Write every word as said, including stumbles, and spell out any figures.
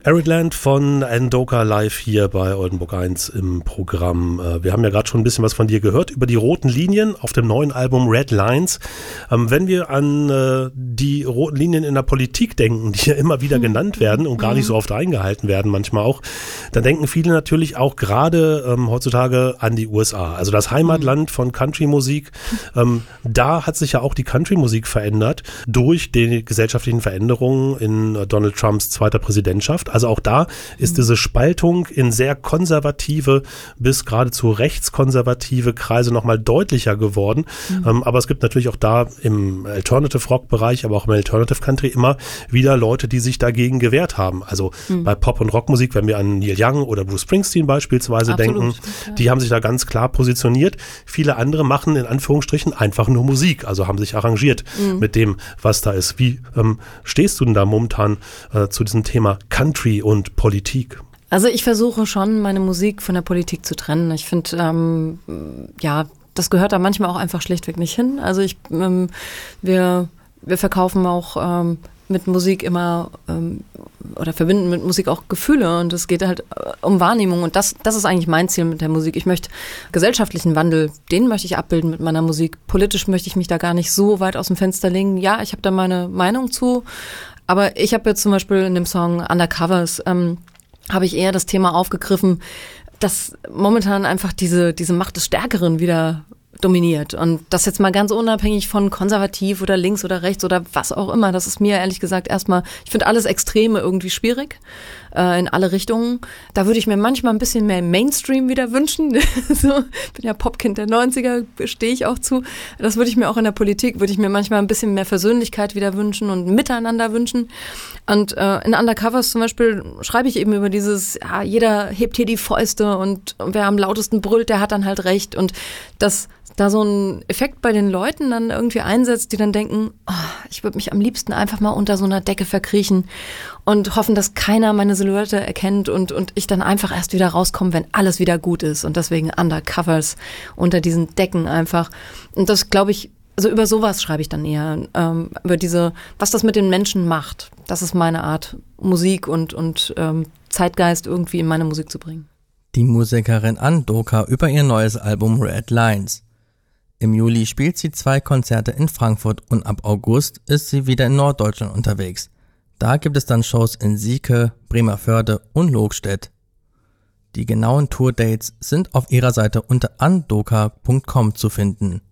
Arid Land von Andoka live hier bei Oldenburg eins im Programm. Wir haben ja gerade schon ein bisschen was von dir gehört über die roten Linien auf dem neuen Album Red Lines. Wenn wir an die roten Linien in der Politik denken, die ja immer wieder genannt werden und gar nicht so oft eingehalten werden, manchmal auch, dann denken viele natürlich auch gerade ähm, heutzutage an die U S A. Also das Heimatland von Country-Musik. Ähm, da hat sich ja auch die Country-Musik verändert durch die gesellschaftlichen Veränderungen in Donald Trumps zweiter Präsidentschaft. Also auch da ist diese Spaltung in sehr konservative bis geradezu rechtskonservative Kreise nochmal deutlicher geworden. Mhm. Ähm, aber es gibt natürlich auch da im Alternative-Rock-Bereich, aber auch im Alternative-Country immer wieder Leute, die sich dagegen gewehrt haben. Also mhm. bei Pop- und Rockmusik, wenn wir an Neil Young oder Bruce Springsteen beispielsweise Absolut. denken, ja. die haben sich da ganz klar positioniert. Viele andere machen in Anführungsstrichen einfach nur Musik, also haben sich arrangiert mhm. mit dem, was da ist. Wie ähm, stehst du denn da momentan äh, zu diesem Thema Country und Politik? Also ich versuche schon, meine Musik von der Politik zu trennen. Ich finde, ähm, ja, das gehört da manchmal auch einfach schlichtweg nicht hin. Also ich, ähm, wir, wir verkaufen auch ähm, mit Musik immer ähm, oder verbinden mit Musik auch Gefühle und es geht halt äh, um Wahrnehmung und das, das ist eigentlich mein Ziel mit der Musik. Ich möchte gesellschaftlichen Wandel, den möchte ich abbilden mit meiner Musik. Politisch möchte ich mich da gar nicht so weit aus dem Fenster legen. Ja, ich habe da meine Meinung zu, aber ich habe jetzt zum Beispiel in dem Song Undercovers ähm, habe ich eher das Thema aufgegriffen, dass momentan einfach diese diese Macht des Stärkeren wieder dominiert. Und das jetzt mal ganz unabhängig von konservativ oder links oder rechts oder was auch immer. Das ist mir ehrlich gesagt erstmal, ich finde alles Extreme irgendwie schwierig, äh, in alle Richtungen. Da würde ich mir manchmal ein bisschen mehr Mainstream wieder wünschen. So, bin ja Popkind der neunziger, stehe ich auch zu. Das würde ich mir auch in der Politik, würde ich mir manchmal ein bisschen mehr Versöhnlichkeit wieder wünschen und Miteinander wünschen. Und äh, in Undercovers zum Beispiel schreibe ich eben über dieses, ja, jeder hebt hier die Fäuste und wer am lautesten brüllt, der hat dann halt recht. Und das da so ein Effekt bei den Leuten dann irgendwie einsetzt, die dann denken, oh, ich würde mich am liebsten einfach mal unter so einer Decke verkriechen und hoffen, dass keiner meine Silhouette erkennt und und ich dann einfach erst wieder rauskomme, wenn alles wieder gut ist. Und deswegen Undercovers, unter diesen Decken einfach. Und das glaube ich, also über sowas schreibe ich dann eher, ähm, über diese, was das mit den Menschen macht. Das ist meine Art, Musik und, und ähm, Zeitgeist irgendwie in meine Musik zu bringen. Die Musikerin Andoka über ihr neues Album Red Lines. Im Juli spielt sie zwei Konzerte in Frankfurt und ab August ist sie wieder in Norddeutschland unterwegs. Da gibt es dann Shows in Sieke, Bremervörde und Lokstedt. Die genauen Tourdates sind auf ihrer Seite unter andoka punkt com zu finden.